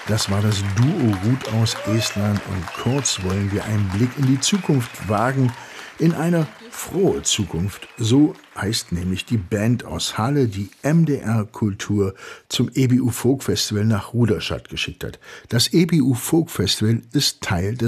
Das war das Duo Ruth aus Estland und kurz wollen wir einen Blick in die Zukunft wagen. In eine frohe Zukunft. So heißt nämlich die Band aus Halle, die MDR Kultur zum EBU Folk Festival nach Ruderstadt geschickt hat. Das EBU Folk Festival ist Teil des